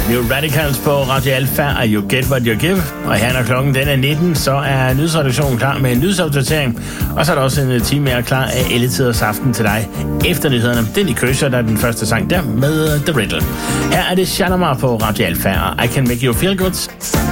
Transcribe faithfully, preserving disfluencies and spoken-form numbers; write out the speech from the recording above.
New Radicals på Radio Alpha, og You Get What You Give. Og her når klokken den er nitten, så er nyhedsredaktionen klar med en nyhedsopdatering. Og så er der også en time mere klar af elletiders aften til dig efter nyhederne. Den i Køsser, der er den første sang der med The Riddle. Her er det Shalimar på Radio Alpha, og I Can Make You Feel Good.